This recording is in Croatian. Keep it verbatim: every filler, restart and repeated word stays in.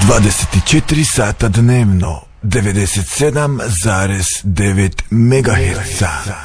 dvadeset četiri sata dnevno, devedeset sedam zarez devet megaherca.